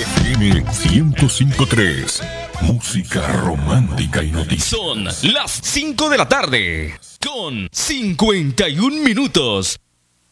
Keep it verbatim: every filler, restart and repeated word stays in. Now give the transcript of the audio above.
F M ciento cinco punto tres. Música romántica y noticias. Son las cinco de la tarde con cincuenta y un minutos.